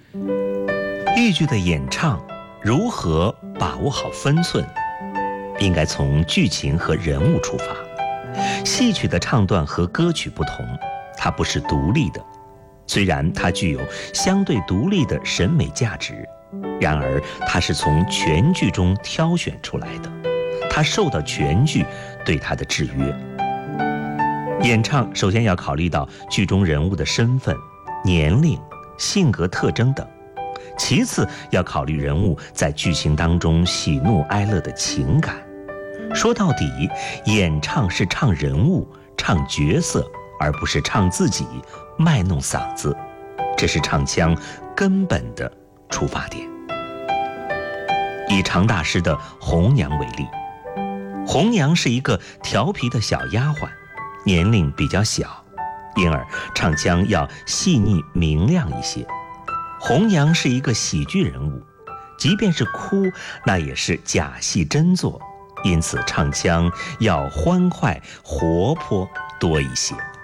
豫剧的演唱如何把握好分寸，应该从剧情和人物出发。戏曲的唱段和歌曲不同，它不是独立的，虽然它具有相对独立的审美价值，然而它是从全剧中挑选出来的，它受到全剧对它的制约。演唱首先要考虑到剧中人物的身份、年龄、性格特征等，其次要考虑人物在剧情当中喜怒哀乐的情感。说到底，演唱是唱人物、唱角色，而不是唱自己、卖弄嗓子，这是唱腔根本的出发点。以常大师的《红娘》为例，红娘是一个调皮的小丫鬟，年龄比较小，因而唱腔要细腻明亮一些。红娘是一个喜剧人物，即便是哭，那也是假戏真做，因此唱腔要欢快活泼多一些。